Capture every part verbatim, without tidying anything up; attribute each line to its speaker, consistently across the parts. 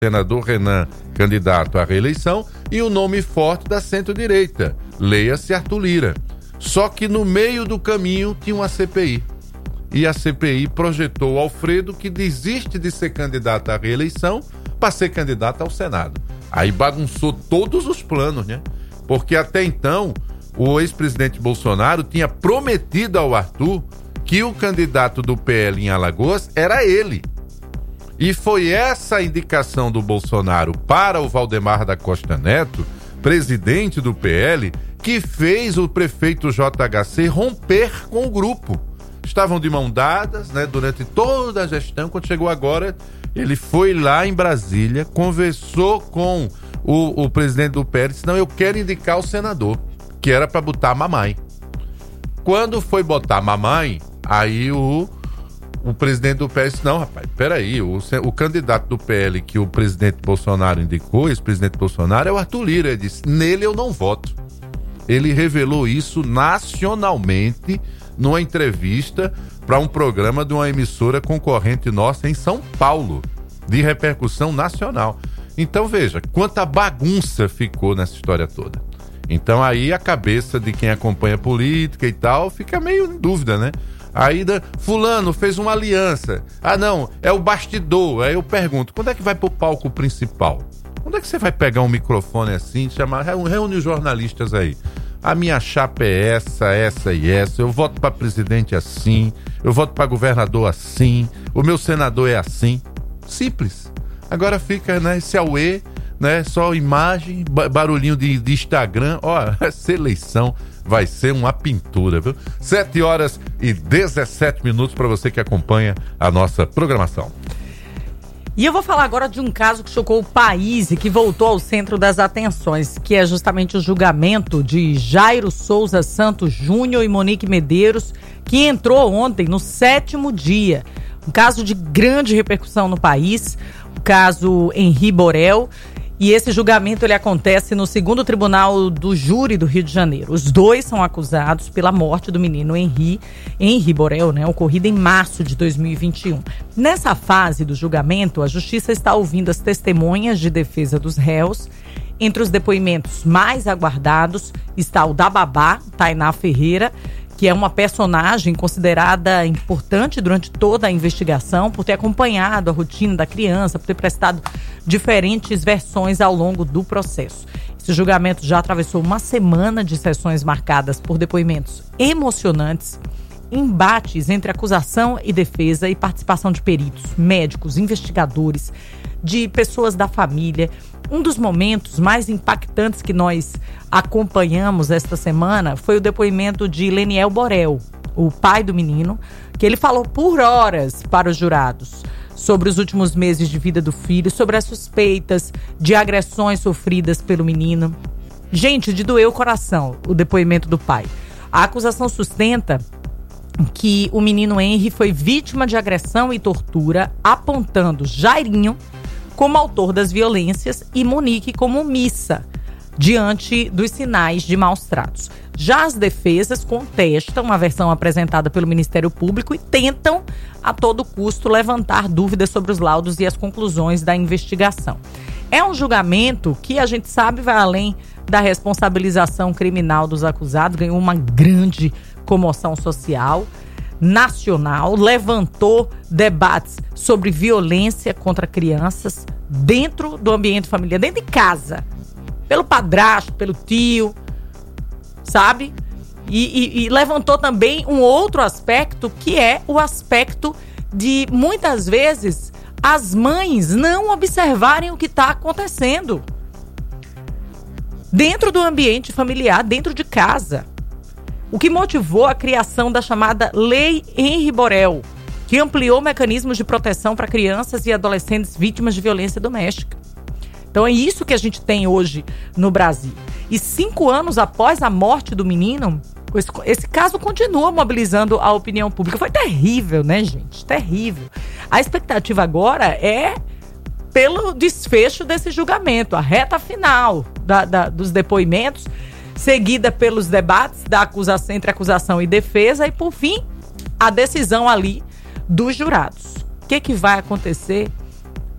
Speaker 1: senador Renan, candidato à reeleição, e o nome forte da centro-direita, leia-se Arthur Lira. Só que no meio do caminho tinha uma C P I. E a C P I projetou o Alfredo, que desiste de ser candidato à reeleição para ser candidato ao Senado. Aí bagunçou todos os planos, né? Porque até então, o ex-presidente Bolsonaro tinha prometido ao Arthur que o candidato do P L em Alagoas era ele. E foi essa a indicação do Bolsonaro para o Valdemar da Costa Neto, presidente do P L, que fez o prefeito J H C romper com o grupo. Estavam de mão dadas, né, durante toda a gestão. Quando chegou agora, ele foi lá em Brasília, conversou com o, o presidente do P L, disse, não, eu quero indicar o senador, que era para botar a mamãe. Quando foi botar a mamãe, aí o, o presidente do P L disse, não, rapaz, peraí, o, o candidato do P L que o presidente Bolsonaro indicou, esse presidente Bolsonaro, é o Arthur Lira. Ele disse, nele eu não voto. Ele revelou isso nacionalmente numa entrevista para um programa de uma emissora concorrente nossa em São Paulo, de repercussão nacional. Então veja, quanta bagunça ficou nessa história toda. Então aí a cabeça de quem acompanha política e tal fica meio em dúvida, né? Aí da, fulano fez uma aliança, ah não, é o bastidor. Aí eu pergunto, quando é que vai pro palco principal? Quando é que você vai pegar um microfone assim, chamar, reúne os jornalistas aí? A minha chapa é essa, essa e essa, eu voto para presidente assim, eu voto para governador assim, o meu senador é assim. Simples. Agora fica, né, esse auê, né, só imagem, barulhinho de, de Instagram. Ó, essa eleição vai ser uma pintura, viu? sete horas e dezessete minutos para você que acompanha a nossa programação.
Speaker 2: E eu vou falar agora de um caso que chocou o país e que voltou ao centro das atenções, que é justamente o julgamento de Jairo Souza Santos Júnior e Monique Medeiros, que entrou ontem no sétimo dia. Um caso de grande repercussão no país, o caso Henri Borel. E esse julgamento ele acontece no segundo Tribunal do Júri do Rio de Janeiro. Os dois são acusados pela morte do menino Henri, Henri Borel, né, ocorrida em março de dois mil e vinte e um. Nessa fase do julgamento, a Justiça está ouvindo as testemunhas de defesa dos réus. Entre os depoimentos mais aguardados está o da babá, Tainá Ferreira, que é uma personagem considerada importante durante toda a investigação, por ter acompanhado a rotina da criança, por ter prestado diferentes versões ao longo do processo. Esse julgamento já atravessou uma semana de sessões marcadas por depoimentos emocionantes, embates entre acusação e defesa e participação de peritos, médicos, investigadores, de pessoas da família. Um dos momentos mais impactantes que nós acompanhamos esta semana foi o depoimento de Leniel Borel, o pai do menino, que ele falou por horas para os jurados sobre os últimos meses de vida do filho, sobre as suspeitas de agressões sofridas pelo menino. Gente, de doer o coração o depoimento do pai. A acusação sustenta que o menino Henri foi vítima de agressão e tortura, apontando Jairinho como autor das violências e Monique como omissa diante dos sinais de maus tratos. Já as defesas contestam a versão apresentada pelo Ministério Público e tentam a todo custo levantar dúvidas sobre os laudos e as conclusões da investigação. É um julgamento que a gente sabe vai além da responsabilização criminal dos acusados, ganhou uma grande comoção social nacional, levantou debates sobre violência contra crianças dentro do ambiente familiar, dentro de casa, pelo padrasto, pelo tio, sabe? E, e, e levantou também um outro aspecto, que é o aspecto de, muitas vezes, as mães não observarem o que está acontecendo dentro do ambiente familiar, dentro de casa. O que motivou a criação da chamada Lei Henri Borel, que ampliou mecanismos de proteção para crianças e adolescentes vítimas de violência doméstica. Então é isso que a gente tem hoje no Brasil. E cinco anos após a morte do menino, esse, esse caso continua mobilizando a opinião pública. Foi terrível, né, gente? Terrível. A expectativa agora é pelo desfecho desse julgamento, a reta final da, da, dos depoimentos, seguida pelos debates da acusação, entre acusação e defesa e, por fim, a decisão ali dos jurados. O que, que vai acontecer?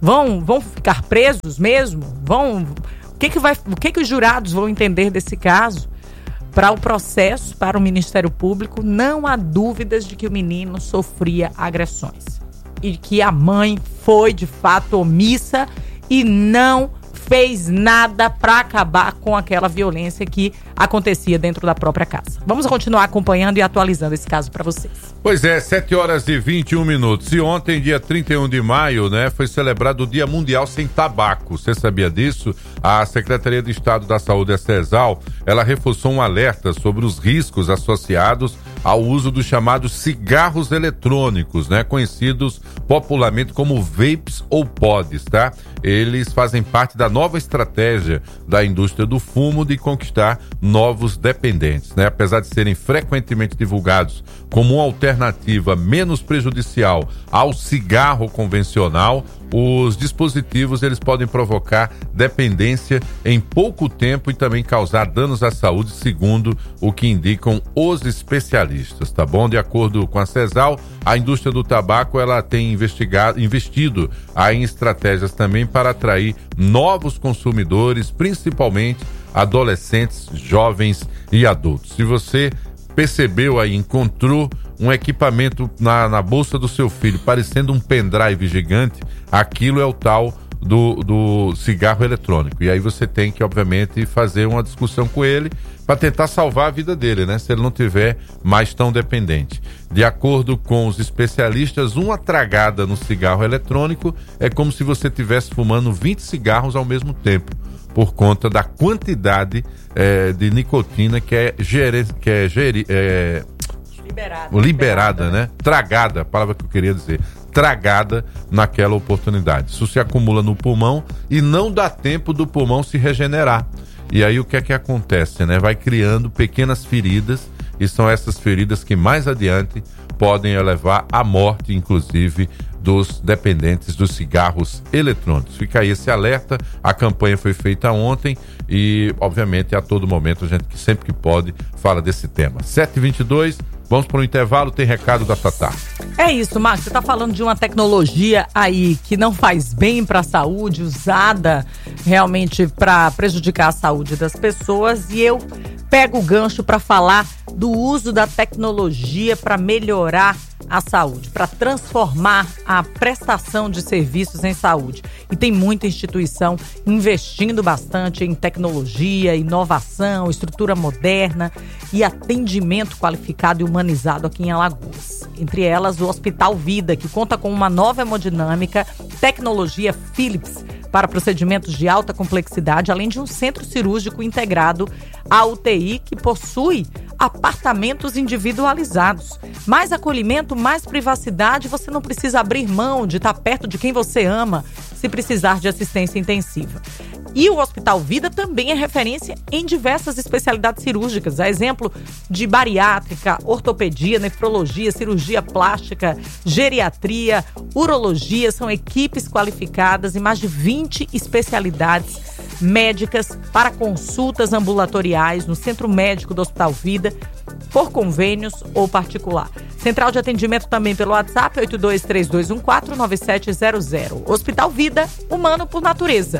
Speaker 2: Vão, vão ficar presos mesmo? Vão, o que que vai, o que que os jurados vão entender desse caso? Para o processo, para o Ministério Público, não há dúvidas de que o menino sofria agressões. E que a mãe foi, de fato, omissa e não fez nada para acabar com aquela violência que acontecia dentro da própria casa. Vamos continuar acompanhando e atualizando esse caso para vocês.
Speaker 1: Pois é, sete horas e vinte e um minutos. E ontem, dia trinta e um de maio, né, foi celebrado o Dia Mundial Sem Tabaco. Você sabia disso? A Secretaria de Estado da Saúde, a CESAL, ela reforçou um alerta sobre os riscos associados ao uso dos chamados cigarros eletrônicos, né, conhecidos popularmente como vapes ou pods, tá? Eles fazem parte da nova estratégia da indústria do fumo de conquistar novos dependentes, né? Apesar de serem frequentemente divulgados como uma alternativa menos prejudicial ao cigarro convencional, os dispositivos eles podem provocar dependência em pouco tempo e também causar danos à saúde, segundo o que indicam os especialistas, tá bom? De acordo com a CESAL, a indústria do tabaco ela tem investigado, investido aí em estratégias também para atrair novos consumidores, principalmente adolescentes, jovens e adultos. Se você percebeu aí, encontrou um equipamento na, na bolsa do seu filho parecendo um pendrive gigante, aquilo é o tal do, do cigarro eletrônico. E aí você tem que, obviamente, fazer uma discussão com ele para tentar salvar a vida dele, né? Se ele não tiver mais tão dependente. De acordo com os especialistas, uma tragada no cigarro eletrônico é como se você estivesse fumando vinte cigarros ao mesmo tempo, por conta da quantidade é, de nicotina que é, gere, que é, geri, é liberada, liberada, liberada, né? Tragada, a palavra que eu queria dizer, tragada naquela oportunidade. Isso se acumula no pulmão e não dá tempo do pulmão se regenerar. E aí o que é que acontece, né? Vai criando pequenas feridas e são essas feridas que mais adiante podem levar à morte, inclusive, dos dependentes dos cigarros eletrônicos. Fica aí esse alerta, a campanha foi feita ontem e, obviamente, a todo momento a gente, que sempre que pode, fala desse tema. sete e vinte e dois, vamos para o intervalo, tem recado da Tatá.
Speaker 2: É isso, Marcos, você está falando de uma tecnologia aí que não faz bem para a saúde, usada realmente para prejudicar a saúde das pessoas, e eu pego o gancho para falar do uso da tecnologia para melhorar a saúde, para transformar a prestação de serviços em saúde. E tem muita instituição investindo bastante em tecnologia, inovação, estrutura moderna e atendimento qualificado e humanizado aqui em Alagoas. Entre elas, o Hospital Vida, que conta com uma nova hemodinâmica, tecnologia Philips para procedimentos de alta complexidade, além de um centro cirúrgico integrado à U T I que possui apartamentos individualizados. Mais acolhimento, mais privacidade, você não precisa abrir mão de estar perto de quem você ama se precisar de assistência intensiva. E o Hospital Vida também é referência em diversas especialidades cirúrgicas, a exemplo de bariátrica, ortopedia, nefrologia, cirurgia plástica, geriatria, urologia. São equipes qualificadas em mais de vinte especialidades médicas para consultas ambulatoriais no Centro Médico do Hospital Vida, por convênios ou particular. Central de atendimento também pelo WhatsApp oito dois três dois um quatro nove sete zero zero. Hospital Vida, humano por natureza.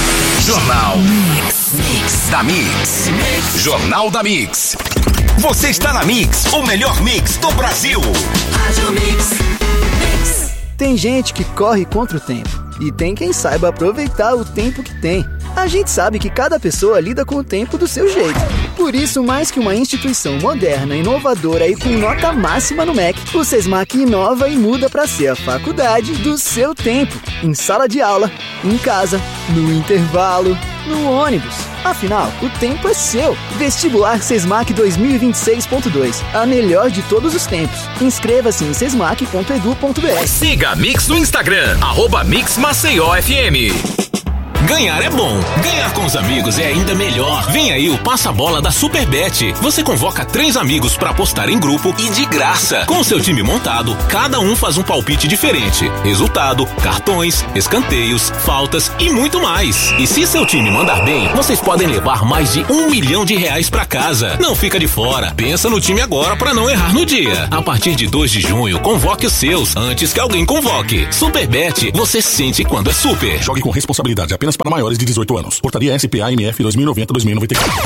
Speaker 3: Jornal Mix, Mix da Mix. Jornal da Mix. Você está na Mix, o melhor mix do Brasil. Rádio Mix. Mix.
Speaker 4: Tem gente que corre contra o tempo e tem quem saiba aproveitar o tempo que tem. A gente sabe que cada pessoa lida com o tempo do seu jeito. Por isso, mais que uma instituição moderna, inovadora e com nota máxima no M E C, o SESMAC inova e muda para ser a faculdade do seu tempo. Em sala de aula, em casa, no intervalo, no ônibus. Afinal, o tempo é seu. Vestibular SESMAC dois mil e vinte e seis ponto dois. A melhor de todos os tempos. Inscreva-se em sesmac ponto edu ponto br.
Speaker 3: Siga a Mix no Instagram, arroba Mix Maceió F M. Ganhar é bom, ganhar com os amigos é ainda melhor. Vem aí o Passa-Bola da Superbet. Você convoca três amigos para apostar em grupo e de graça. Com o seu time montado, cada um faz um palpite diferente. Resultado, cartões, escanteios, faltas e muito mais. E se seu time mandar bem, vocês podem levar mais de um milhão de reais para casa. Não fica de fora. Pensa no time agora para não errar no dia. A partir de dois de junho, convoque os seus antes que alguém convoque. Superbet, você sente quando é super.
Speaker 5: Jogue com responsabilidade apenas para maiores de dezoito anos. Portaria S P A M F dois mil e noventa a dois mil e noventa e quatro.